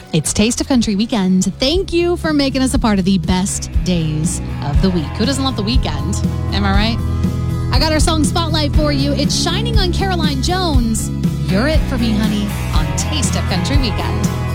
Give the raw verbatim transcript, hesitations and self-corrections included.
It's Taste of Country Weekend. Thank you for making us a part of the best days of the week. Who doesn't love the weekend? Am I right? I got our song Spotlight for you. It's Shining on Caroline Jones. You're it for me, honey, on Taste of Country Weekend.